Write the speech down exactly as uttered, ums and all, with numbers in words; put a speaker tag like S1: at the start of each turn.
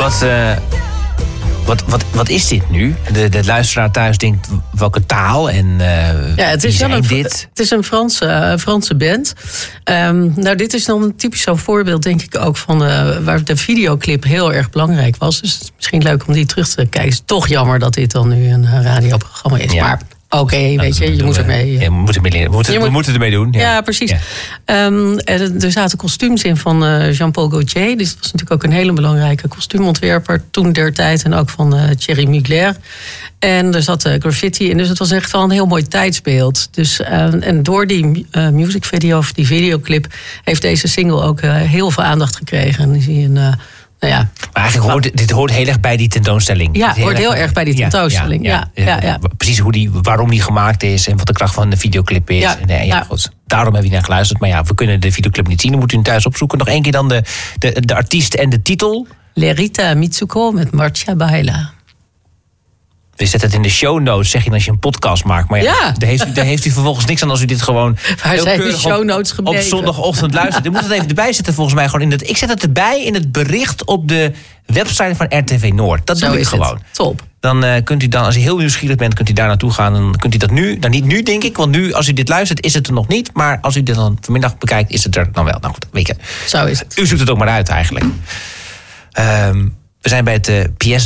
S1: Wat, uh, wat, wat, wat is dit nu? De, de luisteraar thuis denkt, welke taal en uh,
S2: ja, het is
S1: wie zijn
S2: een,
S1: dit?
S2: Het is een Franse, uh, Franse band. Um, nou, dit is dan een typisch zo'n voorbeeld, denk ik ook, van uh, waar de videoclip heel erg belangrijk was. Dus het is misschien leuk om die terug te kijken. Het is toch jammer dat dit dan nu een uh, radioprogramma is. Ja. Maar oké, okay, weet je, je moet ermee.
S1: Ja, we moeten ermee, we moeten, we
S2: moet,
S1: moeten ermee doen. Ja,
S2: ja precies. Ja. Um, er, er zaten kostuums in van uh, Jean-Paul Gaultier. Dus dat was natuurlijk ook een hele belangrijke kostuumontwerper toen der tijd. En ook van uh, Thierry Mugler. En er zat uh, graffiti in. Dus het was echt wel een heel mooi tijdsbeeld. Dus, uh, en door die uh, music video, of die videoclip, heeft deze single ook uh, heel veel aandacht gekregen. En dan zie je een. Uh, Nou ja.
S1: Maar eigenlijk hoort dit hoort heel erg bij die tentoonstelling.
S2: Ja, het hoort heel erg bij die tentoonstelling. Ja, ja, ja, ja, ja.
S1: Precies hoe die, waarom die gemaakt is en wat de kracht van de videoclip is.
S2: Ja,
S1: nee, ja,
S2: ja.
S1: Goed. Daarom hebben we naar geluisterd. Maar ja, we kunnen de videoclip niet zien. Dan moet u hem thuis opzoeken. Nog één keer dan de, de, de artiest en de titel.
S2: Lerita Mitsuko met Marcia Baila.
S1: We zetten het in de show notes, zeg je als je een podcast maakt. Maar ja,
S2: ja.
S1: Daar, heeft u, daar heeft u vervolgens niks aan als u dit gewoon
S2: Waar zijn de show notes
S1: op, op zondagochtend luistert. Ik moet het even erbij zetten volgens mij. Gewoon in het, ik zet het erbij in het bericht op de website van R T V Noord. Dat
S2: Zo
S1: doe ik
S2: is
S1: gewoon.
S2: Het. Top.
S1: Dan uh, kunt u dan, als u heel nieuwsgierig bent, kunt u daar naartoe gaan. Dan kunt u dat nu, nou niet nu denk ik, want nu als u dit luistert is het er nog niet. Maar als u dit dan vanmiddag bekijkt, is het er dan wel. Nou goed, weet je.
S2: Zo is het.
S1: U zoekt het ook maar uit eigenlijk. Um, we zijn bij het uh, P S